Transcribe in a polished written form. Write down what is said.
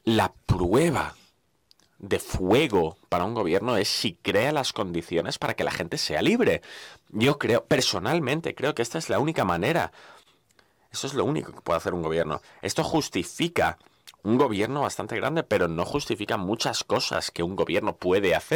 la prueba de fuego para un gobierno es si crea las condiciones para que la gente sea libre. Yo creo, personalmente, creo que esta es la única manera. Eso es lo único que puede hacer un gobierno. Esto justifica un gobierno bastante grande, pero no justifica muchas cosas que un gobierno puede hacer.